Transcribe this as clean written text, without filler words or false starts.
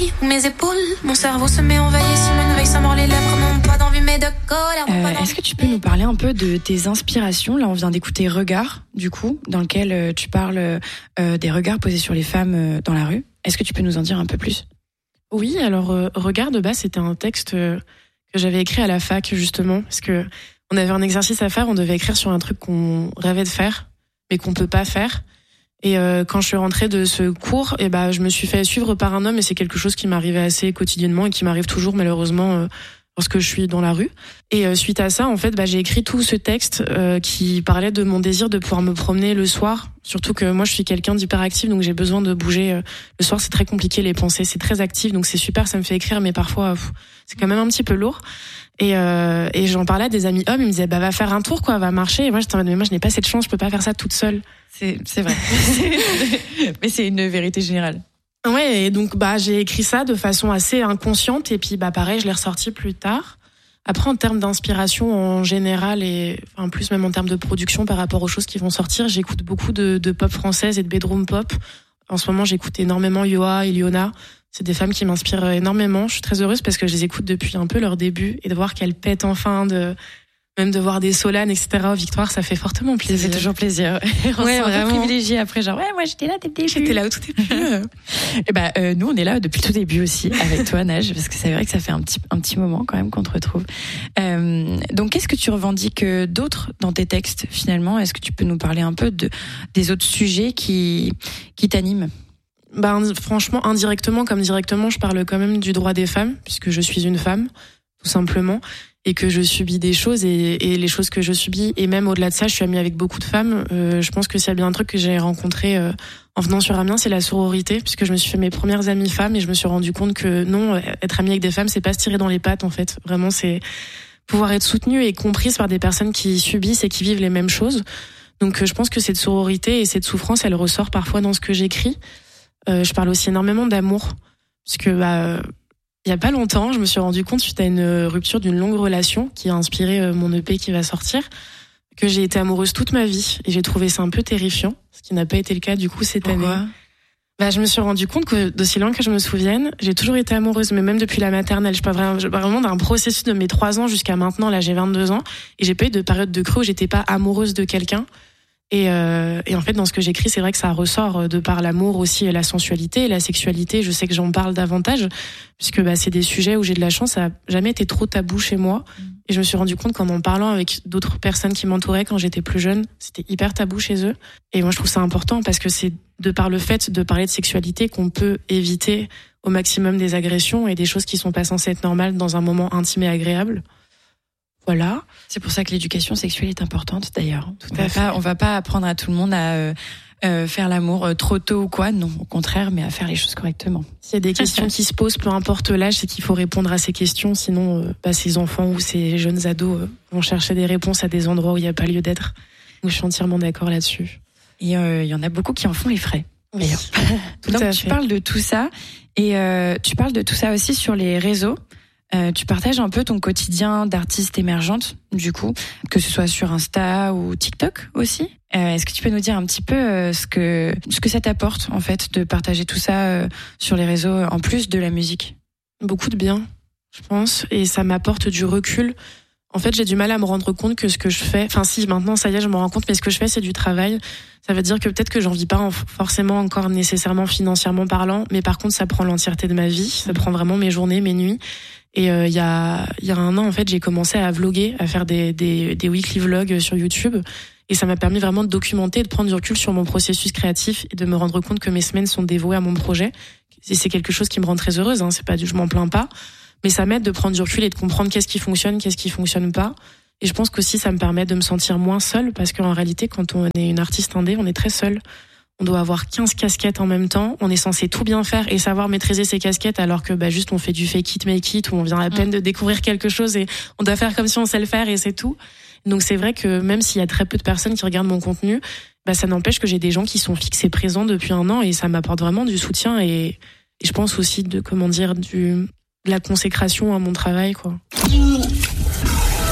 nuit ou mes épaules. Mon cerveau se met en veille et si me réveille sans mord les lèvres n'ont pas d'envie mais de colère. Est-ce que tu peux nous parler un peu de tes inspirations? Là, on vient d'écouter Regard, du coup, dans lequel tu parles des regards posés sur les femmes dans la rue. Est-ce que tu peux nous en dire un peu plus? Oui, alors Regard de base, c'était un texte que j'avais écrit à la fac justement, parce que on avait un exercice à faire, on devait écrire sur un truc qu'on rêvait de faire, mais qu'on peut pas faire. Et quand je suis rentrée de ce cours, je me suis fait suivre par un homme, et c'est quelque chose qui m'arrivait assez quotidiennement et qui m'arrive toujours malheureusement lorsque je suis dans la rue. Et suite à ça, en fait, j'ai écrit tout ce texte qui parlait de mon désir de pouvoir me promener le soir. Surtout que moi, je suis quelqu'un d'hyperactif, donc j'ai besoin de bouger. Le soir, c'est très compliqué, les pensées, c'est très actif, donc c'est super, ça me fait écrire, mais parfois, c'est quand même un petit peu lourd. Et j'en parlais à des amis hommes, ils me disaient, va faire un tour, quoi, va marcher. Et moi, j'étais en mode, mais moi, je n'ai pas cette chance, je peux pas faire ça toute seule. C'est vrai. Mais c'est une vérité générale. Ouais, et donc j'ai écrit ça de façon assez inconsciente et puis pareil, je l'ai ressorti plus tard. Après, en termes d'inspiration en général et en plus même en termes de production par rapport aux choses qui vont sortir, j'écoute beaucoup de pop française et de bedroom pop. En ce moment, j'écoute énormément Yoa et Liona. C'est des femmes qui m'inspirent énormément. Je suis très heureuse parce que je les écoute depuis un peu leur début et de voir qu'elles pètent enfin, même de voir des Solane, etc. au Victoire, ça fait fortement plaisir. Ça fait toujours plaisir. On se sent un peu privilégié après, genre, moi j'étais là dès le début. J'étais là au tout début. Et nous on est là depuis le tout début aussi, avec toi, Naj, parce que c'est vrai que ça fait un petit moment quand même qu'on te retrouve. Donc qu'est-ce que tu revendiques d'autre dans tes textes finalement? Est-ce que tu peux nous parler un peu des autres sujets qui t'animent? Franchement, indirectement comme directement, je parle quand même du droit des femmes, puisque je suis une femme, tout simplement. Et que je subis des choses et les choses que je subis, et même au-delà de ça, je suis amie avec beaucoup de femmes. Je pense que s'il y a bien un truc que j'ai rencontré en venant sur Amiens, c'est la sororité, puisque je me suis fait mes premières amies femmes et je me suis rendu compte que non, être amie avec des femmes, c'est pas se tirer dans les pattes en fait. Vraiment, c'est pouvoir être soutenue et comprise par des personnes qui subissent et qui vivent les mêmes choses. Donc je pense que cette sororité et cette souffrance, elle ressort parfois dans ce que j'écris. Je parle aussi énormément d'amour, puisque il y a pas longtemps, je me suis rendu compte suite à une rupture d'une longue relation qui a inspiré mon EP qui va sortir, que j'ai été amoureuse toute ma vie et j'ai trouvé ça un peu terrifiant, ce qui n'a pas été le cas du coup cette année. Je me suis rendu compte que d'aussi loin que je me souvienne, j'ai toujours été amoureuse, mais même depuis la maternelle. Je parle vraiment d'un processus de mes 3 ans jusqu'à maintenant. Là, j'ai 22 ans et j'ai pas eu de période de creux où j'étais pas amoureuse de quelqu'un. Et en fait, dans ce que j'écris, c'est vrai que ça ressort de par l'amour aussi et la sensualité et la sexualité. Je sais que j'en parle davantage puisque c'est des sujets où j'ai de la chance. Ça a jamais été trop tabou chez moi. Et je me suis rendu compte qu'en en parlant avec d'autres personnes qui m'entouraient quand j'étais plus jeune, c'était hyper tabou chez eux. Et moi, je trouve ça important parce que c'est de par le fait de parler de sexualité qu'on peut éviter au maximum des agressions et des choses qui sont pas censées être normales dans un moment intime et agréable. Voilà. C'est pour ça que l'éducation sexuelle est importante d'ailleurs. Tout à fait. On va pas apprendre à tout le monde à faire l'amour trop tôt ou quoi, non, au contraire, mais à faire les choses correctement. S'il y a des questions qui se posent, peu importe l'âge, c'est qu'il faut répondre à ces questions, sinon ces enfants ou ces jeunes ados vont chercher des réponses à des endroits où il n'y a pas lieu d'être. Donc je suis entièrement d'accord là-dessus. Et il y en a beaucoup qui en font les frais. Oui. Donc tu parles de tout ça et tu parles de tout ça aussi sur les réseaux. Tu partages un peu ton quotidien d'artiste émergente, du coup, que ce soit sur Insta ou TikTok aussi. Est-ce que tu peux nous dire un petit peu ce que ça t'apporte, en fait, de partager tout ça sur les réseaux, en plus de la musique? Beaucoup de bien, je pense, et ça m'apporte du recul. En fait, j'ai du mal à me rendre compte que ce que je fais, maintenant, ça y est, je me rends compte, mais ce que je fais, c'est du travail. Ça veut dire que peut-être que j'en vis pas forcément encore nécessairement financièrement parlant, mais par contre, ça prend l'entièreté de ma vie, ça prend vraiment mes journées, mes nuits. Et il y a 1 an, en fait, j'ai commencé à vloguer, à faire des weekly vlogs sur YouTube. Et ça m'a permis vraiment de documenter, de prendre du recul sur mon processus créatif et de me rendre compte que mes semaines sont dévouées à mon projet. Et c'est quelque chose qui me rend très heureuse, c'est pas je m'en plains pas. Mais ça m'aide de prendre du recul et de comprendre qu'est-ce qui fonctionne pas. Et je pense qu'aussi, ça me permet de me sentir moins seule parce qu'en réalité, quand on est une artiste indé, on est très seule. On doit avoir 15 casquettes en même temps. On est censé tout bien faire et savoir maîtriser ses casquettes alors que juste on fait du fake it, make it, où on vient à peine de découvrir quelque chose et on doit faire comme si on sait le faire et c'est tout. Donc c'est vrai que même s'il y a très peu de personnes qui regardent mon contenu, ça n'empêche que j'ai des gens qui sont fixés présents depuis 1 an et ça m'apporte vraiment du soutien et je pense aussi de la consécration à mon travail, quoi.